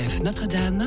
RCF Notre-Dame,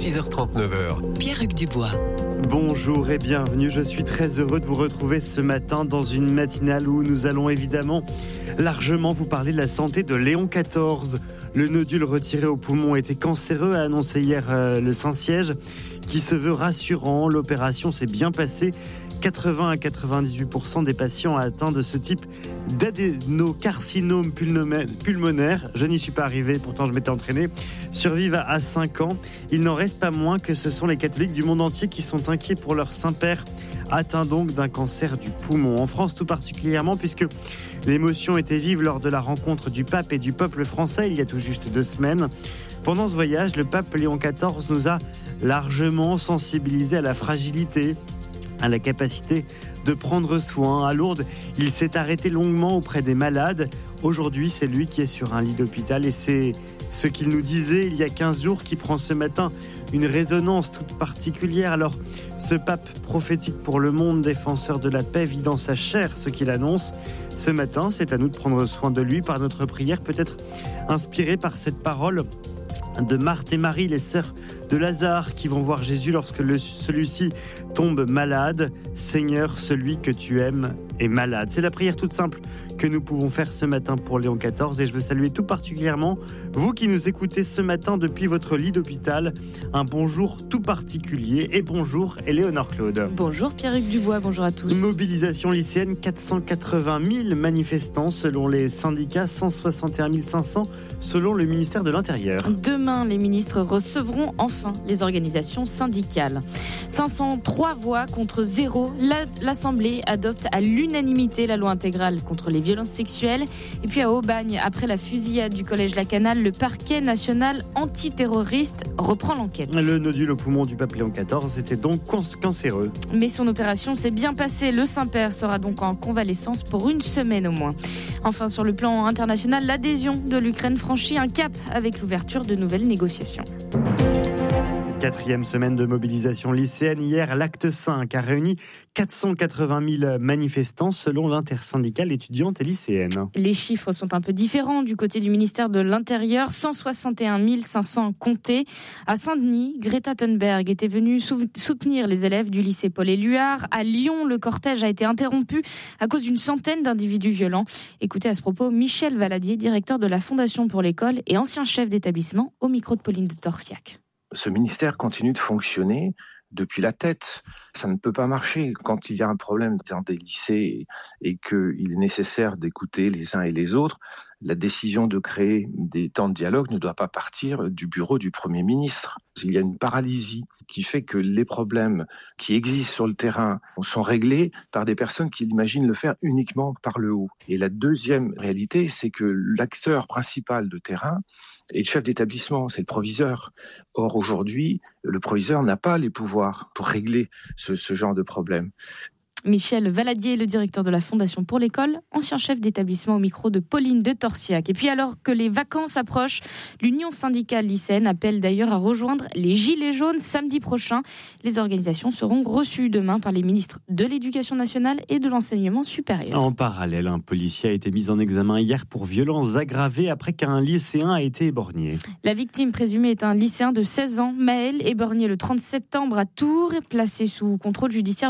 6h39. Pierre-Hugues Dubois. Bonjour et bienvenue, je suis très heureux de vous retrouver ce matin dans une matinale où nous allons évidemment largement vous parler de la santé de Léon XIV. Le nodule retiré au poumon était cancéreux, a annoncé hier le Saint-Siège, qui se veut rassurant. L'opération s'est bien passée. 80 à 98% des patients atteints de ce type d'adénocarcinome pulmonaire, je n'y suis pas arrivé, pourtant je m'étais entraîné, survivent à 5 ans. Il n'en reste pas moins que ce sont les catholiques du monde entier qui sont inquiets pour leur Saint-Père, atteint donc d'un cancer du poumon. En France tout particulièrement, puisque l'émotion était vive lors de la rencontre du pape et du peuple français il y a tout juste 2 semaines. Pendant ce voyage, le pape Léon XIV nous a largement sensibilisés à la fragilité, à la capacité de prendre soin. À Lourdes, il s'est arrêté longuement auprès des malades. Aujourd'hui, c'est lui qui est sur un lit d'hôpital et c'est ce qu'il nous disait il y a 15 jours qui prend ce matin une résonance toute particulière. Alors, ce pape prophétique pour le monde, défenseur de la paix, vit dans sa chair ce qu'il annonce. Ce matin, c'est à nous de prendre soin de lui par notre prière, peut-être inspiré par cette parole de Marthe et Marie, les sœurs de Lazare, qui vont voir Jésus lorsque celui-ci tombe malade. Seigneur, celui que tu aimes est malade. C'est la prière toute simple que nous pouvons faire ce matin pour Léon XIV, et je veux saluer tout particulièrement vous qui nous écoutez ce matin depuis votre lit d'hôpital. Un bonjour tout particulier et bonjour Éléonore Claude. Bonjour Pierre-Hugues Dubois, bonjour à tous. Mobilisation lycéenne, 480 000 manifestants selon les syndicats, 161 500 selon le ministère de l'Intérieur. Demain, les ministres recevront enfin les organisations syndicales. 503 voix contre 0. L'Assemblée adopte à l'unanimité la loi intégrale contre les violences sexuelles. Et puis à Aubagne, après la fusillade du collège Lacanal, le parquet national antiterroriste reprend l'enquête. Le nodule au poumon du pape Léon XIV était donc cancéreux. Mais son opération s'est bien passée. Le Saint-Père sera donc en convalescence pour une semaine au moins. Enfin, sur le plan international, l'adhésion de l'Ukraine franchit un cap avec l'ouverture de nouvelles négociations. 4e semaine de mobilisation lycéenne. Hier, l'acte 5 a réuni 480 000 manifestants selon l'intersyndicale étudiante et lycéenne. Les chiffres sont un peu différents du côté du ministère de l'Intérieur. 161 500 comptés. À Saint-Denis, Greta Thunberg était venue soutenir les élèves du lycée Paul-Éluard. À Lyon, le cortège a été interrompu à cause d'une centaine d'individus violents. Écoutez à ce propos Michel Valadier, directeur de la Fondation pour l'école et ancien chef d'établissement, au micro de Pauline de Torsiac. Ce ministère continue de fonctionner depuis la tête. Ça ne peut pas marcher quand il y a un problème dans des lycées et qu'il est nécessaire d'écouter les uns et les autres. La décision de créer des temps de dialogue ne doit pas partir du bureau du Premier ministre. Il y a une paralysie qui fait que les problèmes qui existent sur le terrain sont réglés par des personnes qui imaginent le faire uniquement par le haut. Et la deuxième réalité, c'est que l'acteur principal de terrain et le chef d'établissement, c'est le proviseur. Or, aujourd'hui, le proviseur n'a pas les pouvoirs pour régler ce genre de problème. Michel Valadier, le directeur de la Fondation pour l'école, ancien chef d'établissement au micro de Pauline de Torsiac. Et puis alors que les vacances approchent, l'Union syndicale lycéenne appelle d'ailleurs à rejoindre les Gilets jaunes samedi prochain. Les organisations seront reçues demain par les ministres de l'Éducation nationale et de l'Enseignement supérieur. En parallèle, un policier a été mis en examen hier pour violences aggravées après qu'un lycéen a été éborgné. La victime présumée est un lycéen de 16 ans, Maël, éborgné le 30 septembre à Tours, placé sous contrôle judiciaire